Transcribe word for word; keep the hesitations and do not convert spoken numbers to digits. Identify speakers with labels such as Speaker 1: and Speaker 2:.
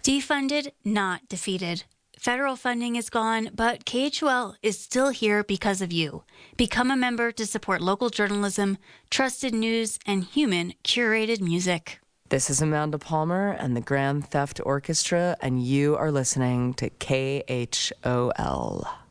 Speaker 1: Defunded, not defeated. Federal funding is gone, but K H O L is still here because of you. Become a member to support local journalism, trusted news, and human curated music.
Speaker 2: This is Amanda Palmer and the Grand Theft Orchestra, and you are listening to K H O L.